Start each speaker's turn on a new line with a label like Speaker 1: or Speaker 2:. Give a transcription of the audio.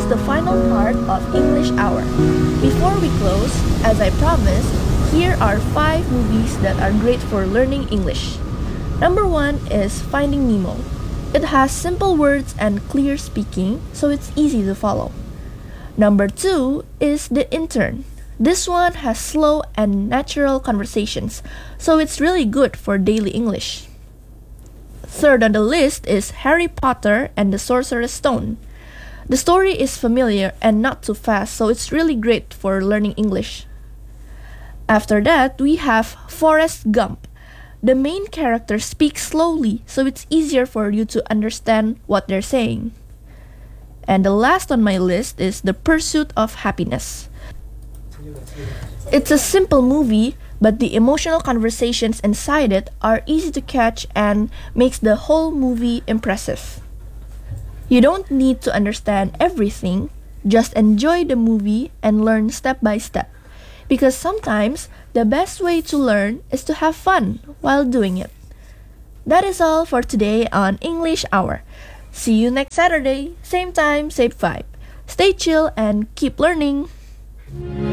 Speaker 1: the final part of English Hour. Before we close, as I promised, here are 5 movies that are great for learning English. Number 1 is Finding Nemo. It has simple words and clear speaking, so it's easy to follow. Number 2 is The Intern. This one has slow and natural conversations, so it's really good for daily English. Third on the list is Harry Potter and the Sorcerer's Stone. The story is familiar and not too fast, so it's really great for learning English. After that, we have Forrest Gump. The main character speaks slowly, so it's easier for you to understand what they're saying. And the last on my list is The Pursuit of Happiness. It's a simple movie, but the emotional conversations inside it are easy to catch and makes the whole movie impressive. You don't need to understand everything, just enjoy the movie and learn step by step. Because sometimes the best way to learn is to have fun while doing it. That is all for today on English Hour. See you next Saturday, same time, same vibe. Stay chill and keep learning.